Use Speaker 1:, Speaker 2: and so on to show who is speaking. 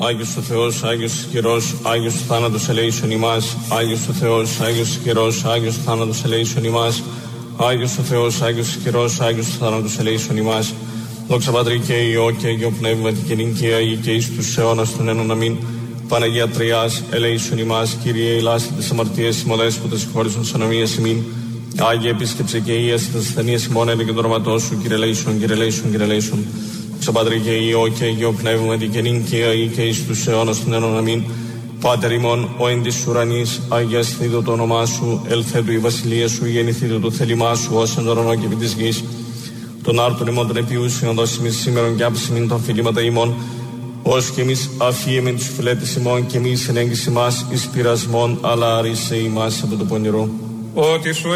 Speaker 1: Άγιος ο Θεός, Άγιος ισχυρός, Άγιος του θάνατος ελέησον ημάς. Άγιος ο Θεός, Άγιος ισχυρός, Άγιος του θάνατος ελέησον ημάς. Άγιος ο Θεός, Άγιος ισχυρός, Άγιος του θάνατος ελέησον ημάς. Δόξα Πατρί και Υιό και Αγίο Πνεύματι και νικαία ή και εις τους αιώνας των αιώνων αμήν. Παναγία Τριάς, ελέησον ημάς. Κύριε, ηλάστη τις αμαρτίες ημών, που συγχώρησον τις ανομίες ημίν. Άγιε επίσκεψε και ίαση τις ασθενείες ημών, έλε και το όνοματό σου, Κύριε ελέησον, Κύριε ελέησον, Κύριε ελέησον. Δόξα Πατρί και Υιό και Αγίο Πνεύματι και νικαία ή και εις τους αιώνας των αιώνων αμήν. Πάτερ ημών, ο εν της ουρανής, αγιασθήτω το όνομά σου, ελθέτω η βασιλεία σου, γεννηθήτω το θέλημά σου, ως εν ουρανό και επί της γης. Τον άρτον ημών των επιούσιων δώσει ημίς σήμερον και άψημιν των φιλήματα ημών, ως και εμείς αφίεμεν τους φιλέτες ημών και εμείς ενέγγιση μας εις πειρασμόν, αλλά άρισε ημάς από το πονηρό.
Speaker 2: Ότι σου